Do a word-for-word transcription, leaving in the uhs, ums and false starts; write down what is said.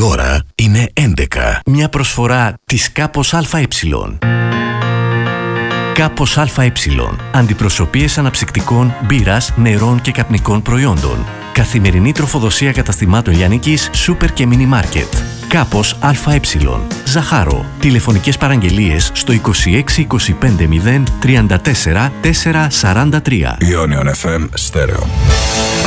ώρα είναι έντεκα. Μια προσφορά της Κάπος ΑΕ. Κάπος ΑΕ. Αντιπροσωπείες αναψυκτικών, μπύρας, νερών και καπνικών προϊόντων. Καθημερινή τροφοδοσία καταστημάτων λιανικής, σούπερ και μίνι μάρκετ. Κάπος ΑΕ. Ζαχάρο. Τηλεφωνικές παραγγελίες στο είκοσι έξι είκοσι πέντε μηδέν τριάντα τέσσερα τετρακόσια σαράντα τρία. Ionion εφ εμ Stereo.